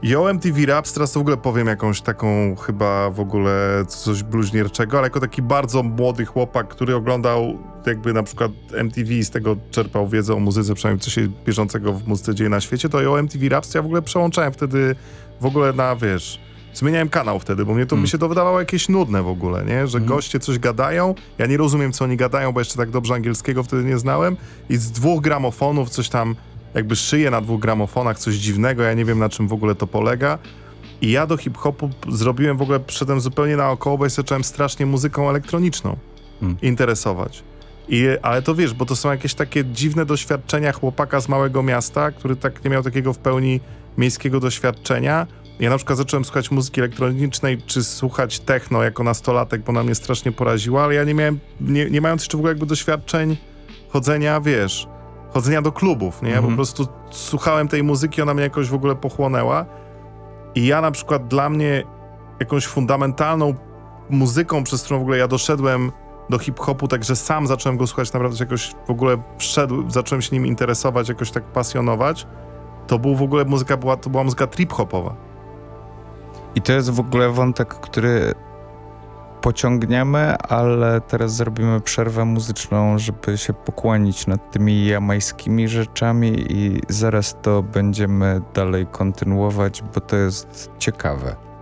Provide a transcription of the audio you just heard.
Yo MTV Raps, teraz to w ogóle powiem jakąś taką chyba w ogóle coś bluźnierczego, ale jako taki bardzo młody chłopak, który oglądał jakby na przykład MTV i z tego czerpał wiedzę o muzyce, przynajmniej co się bieżącego w muzyce dzieje na świecie, to Yo MTV Raps to ja w ogóle przełączałem wtedy w ogóle na, wiesz, zmieniałem kanał wtedy, bo mnie to mi się to wydawało jakieś nudne w ogóle, nie? Że goście coś gadają, ja nie rozumiem co oni gadają, bo jeszcze tak dobrze angielskiego wtedy nie znałem i z 2 gramofonów coś tam jakby szyję na 2 gramofonach, coś dziwnego, ja nie wiem na czym w ogóle to polega. I ja do hip-hopu zrobiłem w ogóle, przyszedłem zupełnie naokoło, bo ja się zacząłem strasznie muzyką elektroniczną interesować. Ale to wiesz, bo to są jakieś takie dziwne doświadczenia chłopaka z małego miasta, który tak nie miał takiego w pełni miejskiego doświadczenia. Ja na przykład zacząłem słuchać muzyki elektronicznej, czy słuchać techno jako nastolatek, bo ona mnie strasznie poraziła, ale ja nie miałem, nie mając jeszcze w ogóle jakby doświadczeń chodzenia, wiesz, chodzenia do klubów, nie? Po prostu słuchałem tej muzyki, ona mnie jakoś w ogóle pochłonęła i ja na przykład dla mnie jakąś fundamentalną muzyką, przez którą w ogóle ja doszedłem do hip-hopu, także sam zacząłem go słuchać, naprawdę jakoś w ogóle zacząłem się nim interesować, jakoś tak pasjonować, to był w ogóle to była muzyka trip-hopowa. I to jest w ogóle wątek, który pociągniemy, ale teraz zrobimy przerwę muzyczną, żeby się pokłonić nad tymi jamajskimi rzeczami i zaraz to będziemy dalej kontynuować, bo to jest ciekawe.